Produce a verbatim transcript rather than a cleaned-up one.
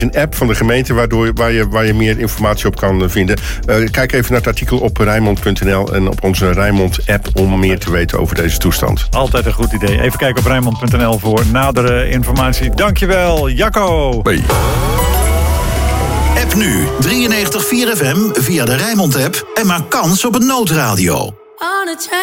Een app van de gemeente waardoor, waar, je, waar je meer informatie op kan vinden. Uh, kijk even naar het artikel op Rijnmond punt n l en op onze Rijnmond-app om meer te weten over deze toestand. Altijd een goed idee. Even kijken op Rijnmond punt n l voor nadere informatie. Dankjewel, Jacco. Hey. App nu drieënnegentig komma vier F M via de Rijnmond-app en maak kans op een noodradio.